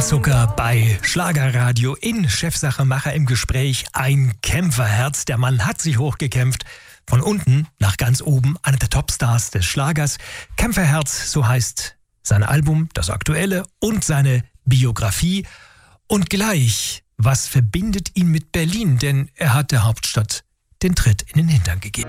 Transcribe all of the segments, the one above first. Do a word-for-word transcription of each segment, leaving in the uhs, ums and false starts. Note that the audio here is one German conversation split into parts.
Zucker bei Schlagerradio in Chefsache Macher im Gespräch. Ein Kämpferherz. Der Mann hat sich hochgekämpft. Von unten nach ganz oben. Einer der Topstars des Schlagers. Kämpferherz, so heißt sein Album, das aktuelle, und seine Biografie. Und gleich, was verbindet ihn mit Berlin? Denn er hat der Hauptstadt den Tritt in den Hintern gegeben.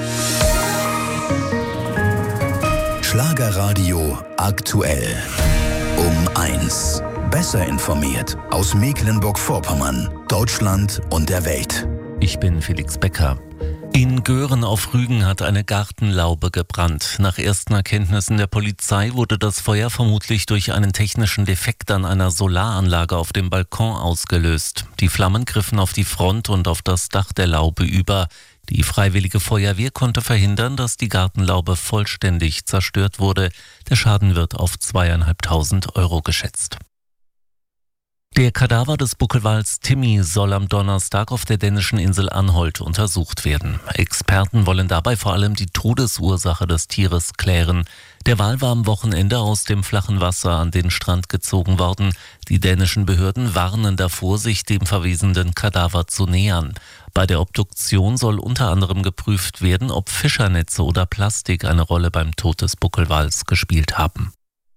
Schlagerradio aktuell. Um eins. Besser informiert aus Mecklenburg-Vorpommern, Deutschland und der Welt. Ich bin Felix Becker. In Göhren auf Rügen hat eine Gartenlaube gebrannt. Nach ersten Erkenntnissen der Polizei wurde das Feuer vermutlich durch einen technischen Defekt an einer Solaranlage auf dem Balkon ausgelöst. Die Flammen griffen auf die Front und auf das Dach der Laube über. Die Freiwillige Feuerwehr konnte verhindern, dass die Gartenlaube vollständig zerstört wurde. Der Schaden wird auf zweieinhalbtausend Euro geschätzt. Der Kadaver des Buckelwals Timmy soll am Donnerstag auf der dänischen Insel Anholt untersucht werden. Experten wollen dabei vor allem die Todesursache des Tieres klären. Der Wal war am Wochenende aus dem flachen Wasser an den Strand gezogen worden. Die dänischen Behörden warnen davor, sich dem verwesenden Kadaver zu nähern. Bei der Obduktion soll unter anderem geprüft werden, ob Fischernetze oder Plastik eine Rolle beim Tod des Buckelwals gespielt haben.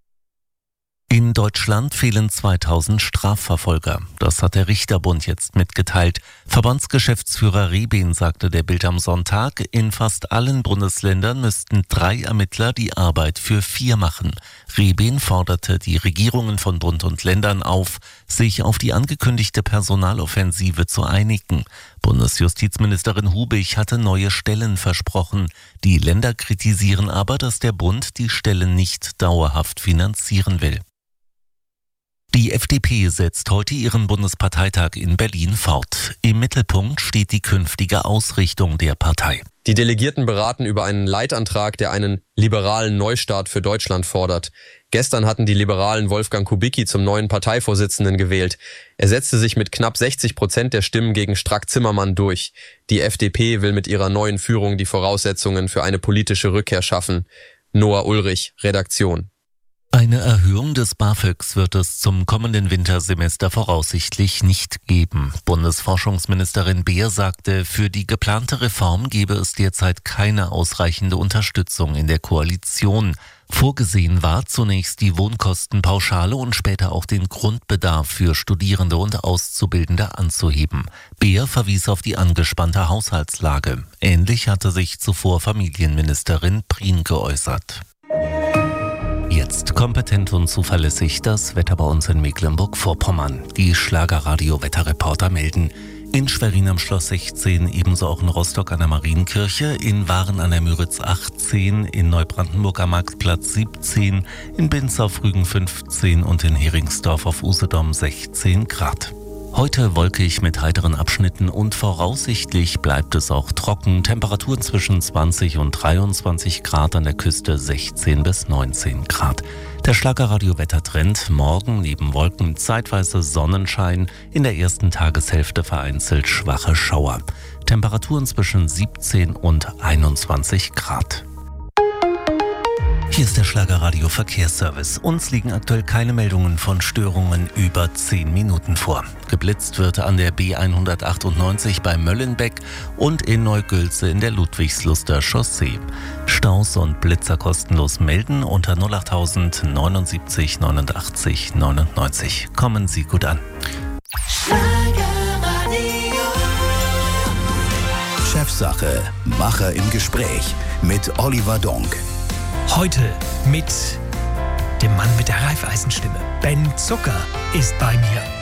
In Deutschland fehlen zweitausend Strafverfolger. Das hat der Richterbund jetzt mitgeteilt. Verbandsgeschäftsführer Rebehn sagte der Bild am Sonntag, in fast allen Bundesländern müssten drei Ermittler die Arbeit für vier machen. Rebehn forderte die Regierungen von Bund und Ländern auf, sich auf die angekündigte Personaloffensive zu einigen. Bundesjustizministerin Hubich hatte neue Stellen versprochen. Die Länder kritisieren aber, dass der Bund die Stellen nicht dauerhaft finanzieren will. Die F D P setzt heute ihren Bundesparteitag in Berlin fort. Im Mittelpunkt steht die künftige Ausrichtung der Partei. Die Delegierten beraten über einen Leitantrag, der einen liberalen Neustart für Deutschland fordert. Gestern hatten die Liberalen Wolfgang Kubicki zum neuen Parteivorsitzenden gewählt. Er setzte sich mit knapp sechzig Prozent der Stimmen gegen Strack-Zimmermann durch. Die F D P will mit ihrer neuen Führung die Voraussetzungen für eine politische Rückkehr schaffen. Noah Ulrich, Redaktion. Eine Erhöhung des BAföGs wird es zum kommenden Wintersemester voraussichtlich nicht geben. Bundesforschungsministerin Beer sagte, für die geplante Reform gebe es derzeit keine ausreichende Unterstützung in der Koalition. Vorgesehen war zunächst die Wohnkostenpauschale und später auch den Grundbedarf für Studierende und Auszubildende anzuheben. Beer verwies auf die angespannte Haushaltslage. Ähnlich hatte sich zuvor Familienministerin Prien geäußert. Jetzt kompetent und zuverlässig das Wetter bei uns in Mecklenburg-Vorpommern. Die Schlagerradio-Wetterreporter melden: in Schwerin am Schloss sechzehn, ebenso auch in Rostock an der Marienkirche, in Waren an der Müritz achtzehn, in Neubrandenburg am Marktplatz siebzehn, in Binz auf Rügen fünfzehn und in Heringsdorf auf Usedom sechzehn Grad. Heute wolkig mit heiteren Abschnitten und voraussichtlich bleibt es auch trocken. Temperaturen zwischen zwanzig und dreiundzwanzig Grad, an der Küste sechzehn bis neunzehn Grad. Der Schlagerradio-Wettertrend: morgen neben Wolken zeitweise Sonnenschein, in der ersten Tageshälfte vereinzelt schwache Schauer. Temperaturen zwischen siebzehn und einundzwanzig Grad. Hier ist der Schlagerradio Verkehrsservice. Uns liegen aktuell keine Meldungen von Störungen über zehn Minuten vor. Geblitzt wird an der B hundertachtundneunzig bei Möllenbeck und in Neugülze in der Ludwigsluster Chaussee. Staus und Blitzer kostenlos melden unter null achttausend neunundsiebzig neunundachtzig neunundneunzig. Kommen Sie gut an. Chefsache Macher im Gespräch mit Oliver Donk. Heute mit dem Mann mit der Reifeisenstimme. Ben Zucker ist bei mir.